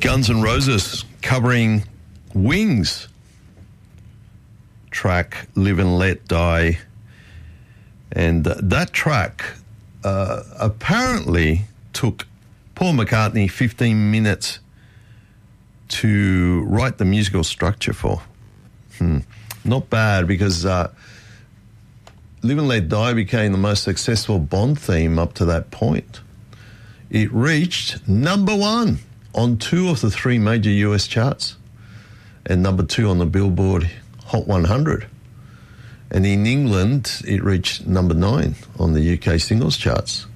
Guns N' Roses covering Wings track Live and Let Die. And that track apparently took Paul McCartney 15 minutes to write the musical structure for. Not bad, because Live and Let Die became the most successful Bond theme up to that point. It reached number 1 on 2 of the 3 major US charts and number 2 on the Billboard Hot 100. And in England, it reached number 9 on the UK singles charts.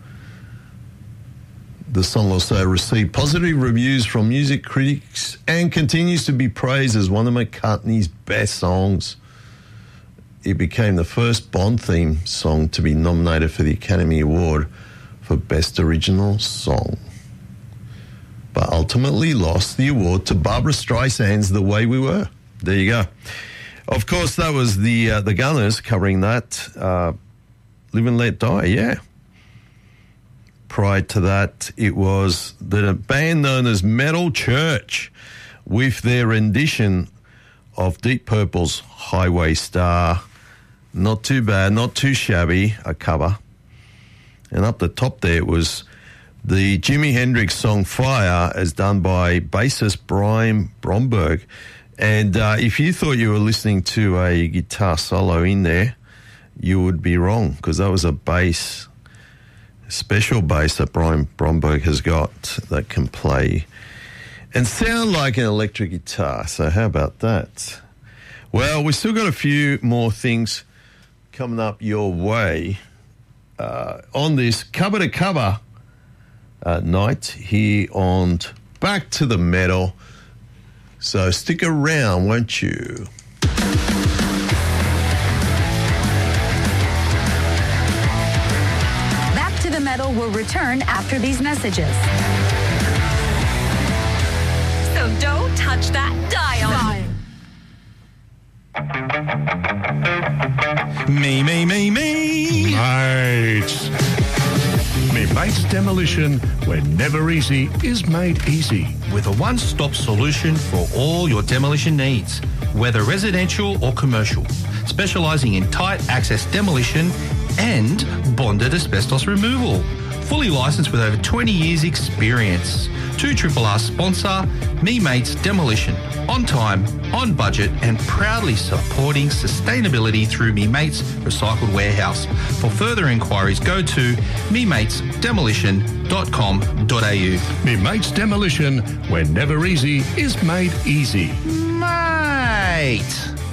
The song also received positive reviews from music critics and continues to be praised as one of McCartney's best songs. It became the first Bond theme song to be nominated for the Academy Award for Best Original Song, but ultimately lost the award to Barbra Streisand's The Way We Were. There you go. Of course, that was the Gunners covering that, Live and Let Die, yeah. Prior to that, it was the band known as Metal Church with their rendition of Deep Purple's Highway Star. Not too bad, not too shabby, a cover. And up the top there was the Jimi Hendrix song Fire, as done by bassist Brian Bromberg. And if you thought you were listening to a guitar solo in there, you would be wrong, because that was a bass, special bass that Brian Bromberg has got that can play and sound like an electric guitar. So how about that? Well, we've still got a few more things coming up your way on this cover-to-cover night here on Back to the Metal. So stick around, won't you? Back to the Metal will return after these messages. So don't touch that dial. Me. Mates. Me Mates Demolition, where never easy is made easy. With a one-stop solution for all your demolition needs, whether residential or commercial, specialising in tight access demolition and bonded asbestos removal. Fully licensed with over 20 years experience. 2RRR sponsor, Me Mates Demolition. On time, on budget, and proudly supporting sustainability through Me Mates Recycled Warehouse. For further inquiries, go to mematesdemolition.com.au. Me Mates Demolition, where never easy is made easy. Mate!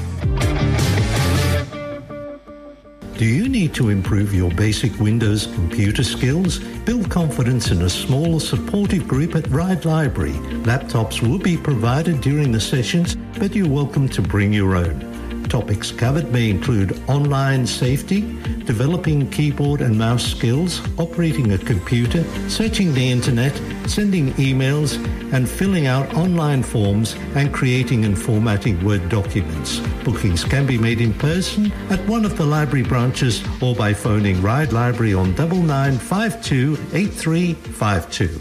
Do you need to improve your basic Windows computer skills? Build confidence in a small, supportive group at Ride Library. Laptops will be provided during the sessions, but you're welcome to bring your own. Topics covered may include online safety, developing keyboard and mouse skills, operating a computer, searching the internet, sending emails, and filling out online forms and creating and formatting Word documents. Bookings can be made in person at one of the library branches or by phoning Ride Library on 9952 8352.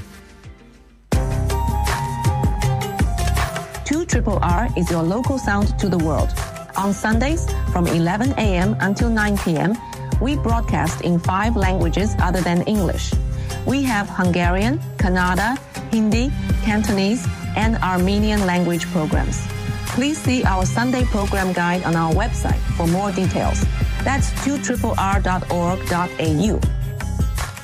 2RRR is your local sound to the world. On Sundays from 11 a.m. until 9 p.m., we broadcast in 5 languages other than English. We have Hungarian, Kannada, Hindi, Cantonese, and Armenian language programs. Please see our Sunday program guide on our website for more details. That's 2RRR.org.au.